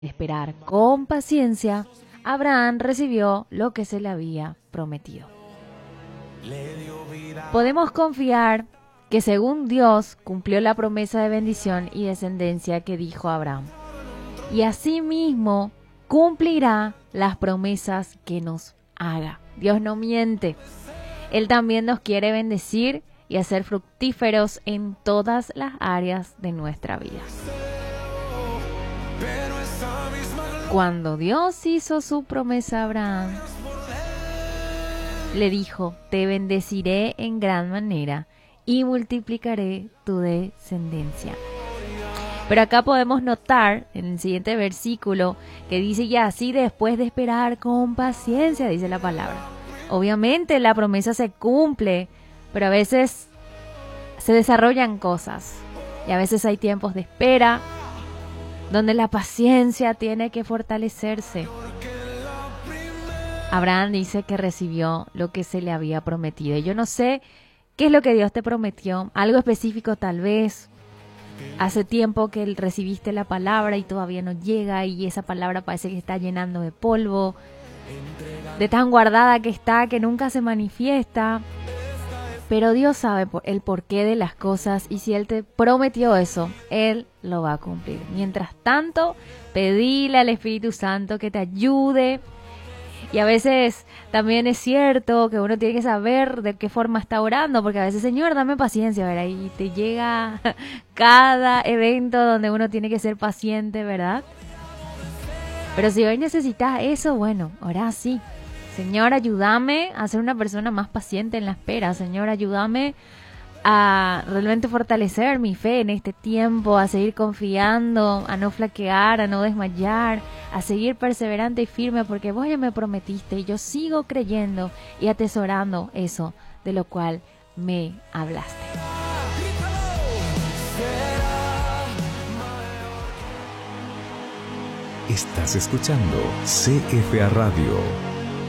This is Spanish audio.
esperar con paciencia, Abraham recibió lo que se le había prometido. Podemos confiar que según Dios cumplió la promesa de bendición y descendencia que dijo a Abraham. Y asimismo cumplirá las promesas que nos haga. Dios no miente. Él también nos quiere bendecir y hacer fructíferos en todas las áreas de nuestra vida. Cuando Dios hizo su promesa a Abraham, le dijo: te bendeciré en gran manera y multiplicaré tu descendencia. Pero acá podemos notar en el siguiente versículo que dice: y así después de esperar con paciencia, dice la palabra. Obviamente la promesa se cumple, pero a veces se desarrollan cosas y a veces hay tiempos de espera donde la paciencia tiene que fortalecerse. Abraham dice que recibió lo que se le había prometido. Y yo no sé qué es lo que Dios te prometió, algo específico tal vez. Hace tiempo que recibiste la palabra y todavía no llega, y esa palabra parece que está llenando de polvo, de tan guardada que está, que nunca se manifiesta. Pero Dios sabe el porqué de las cosas, y si Él te prometió eso, Él lo va a cumplir. Mientras tanto, pedile al Espíritu Santo que te ayude. Y a veces también es cierto que uno tiene que saber de qué forma está orando, porque a veces, Señor, dame paciencia, ¿verdad? Y te llega cada evento donde uno tiene que ser paciente, ¿verdad? Pero si hoy necesitas eso, bueno, ora así. Señor, ayúdame a ser una persona más paciente en la espera. Señor, ayúdame a realmente fortalecer mi fe en este tiempo, a seguir confiando, a no flaquear, a no desmayar, a seguir perseverante y firme, porque vos ya me prometiste y yo sigo creyendo y atesorando eso de lo cual me hablaste. Estás escuchando CFA Radio.